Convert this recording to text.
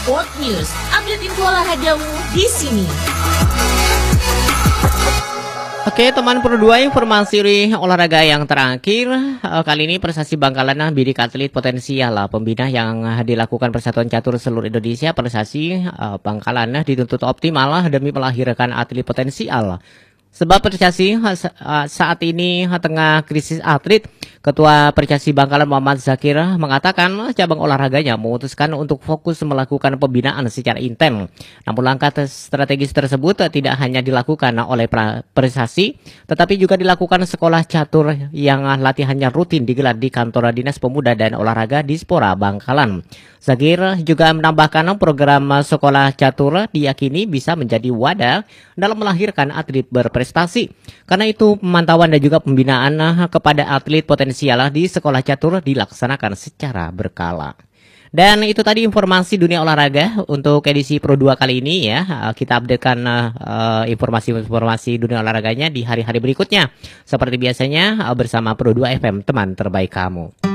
Sport News, update info olahragamu di sini. Oke teman Pro 2, informasi olahraga yang terakhir. Kali ini prestasi Bangkalan bidik atlet potensial pembina yang dilakukan Persatuan Catur seluruh Indonesia. Prestasi Bangkalan dituntut optimal demi melahirkan atlet potensial. Sebab prestasi saat ini tengah krisis atlet. Ketua Percasi Bangkalan Muhammad Zakir mengatakan cabang olahraganya memutuskan untuk fokus melakukan pembinaan secara intens. Namun langkah strategis tersebut tidak hanya dilakukan oleh Percasi, tetapi juga dilakukan sekolah catur yang latihannya rutin digelar di kantor Dinas Pemuda dan Olahraga Dispora Bangkalan. Zakir juga menambahkan program sekolah catur diyakini bisa menjadi wadah dalam melahirkan atlet berprestasi. Karena itu pemantauan dan juga pembinaan kepada atlet potensial di sekolah catur dilaksanakan secara berkala. Dan itu tadi informasi dunia olahraga untuk edisi Pro 2 kali ini ya. Kita updatekan informasi-informasi dunia olahraganya di hari-hari berikutnya. Seperti biasanya bersama Pro 2 FM, teman terbaik kamu.